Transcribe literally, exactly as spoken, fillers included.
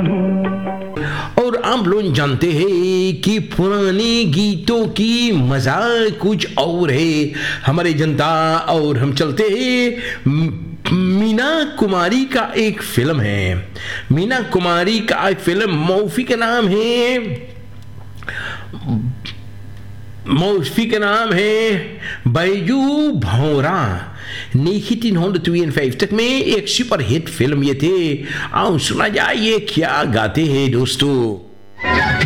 और आप लोग जानते हैं कि पुराने गीतों की मजा कुछ और है हमारे जनता। और हम चलते हैं, मीना कुमारी का एक फिल्म है, मीना कुमारी का एक फिल्म मौफी का नाम है, मौफी का नाम है बैजू भौरा। उन्नीस सौ बाईस तक में एक सुपर हिट फिल्म ये थे। आओ सुना जाए ये क्या गाते हैं दोस्तों।